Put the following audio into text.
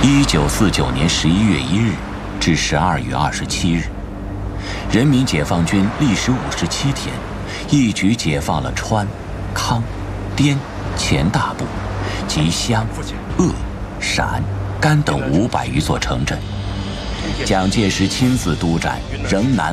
1949年11月1日至12月27日，人民解放军历时57天，一举解放了川、康、滇前大部及湘、鄂、陕、甘等500余座城镇。蒋介石亲自督战，仍南